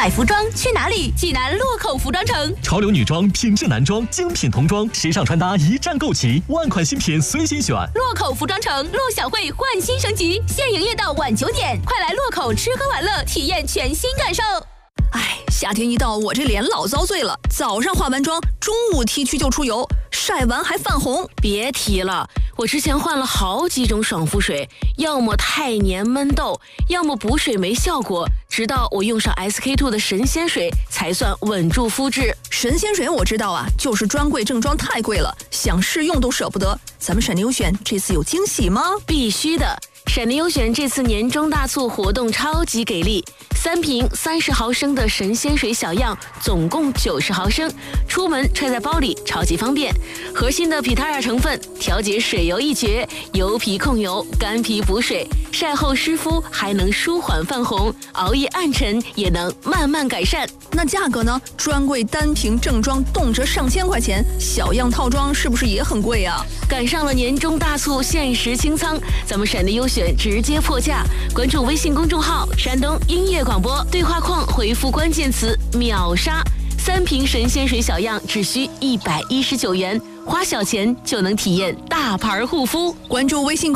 买服装去哪里？济南洛口服装城。 潮流女装、品质男装、精品童装，时尚穿搭一站购齐，万款新品随心选。 洛口服装城陆小慧焕新升级，现营业到晚9点，快来洛口吃喝玩乐，体验全新感受。 哎，夏天一到，我这脸老遭罪了。早上化完妆，中午T区就出油，晒完还泛红。 别提了，我之前换了好几种爽肤水，要么太黏闷痘，要么补水没效果。直到我用上 SK2 的神仙水，才算稳住肤质。 神仙水我知道啊，就是专柜正装太贵了，想试用都舍不得。咱们闪电优选这次有惊喜吗？ 必须的。闪电优选这次年终大促活动超级给力，3瓶30毫升的神仙水小样，总共90毫升，出门揣在包里超级方便。核心的皮塔尔成分调节水油一绝，油皮控油，干皮补水，晒后湿敷还能舒缓泛红，熬夜暗沉也能慢慢改善。 那价格呢？专柜单瓶正装动辄上千块钱，小样套装是不是也很贵啊？ 赶上了年终大促，限时清仓，咱们闪电优选直接破价。关注微信公众号山东音乐广播，对话框回复关键词秒杀，3瓶神仙水小样只需119元，花小钱就能体验大牌护肤。 关注微信